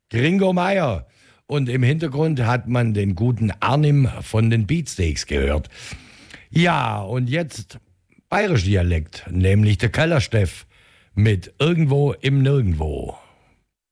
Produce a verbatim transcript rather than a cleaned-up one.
Gringo Meier. Und im Hintergrund hat man den guten Arnim von den Beatsteaks gehört. Ja, und jetzt bayerisch Dialekt, nämlich der Kellersteff mit Irgendwo im Nirgendwo.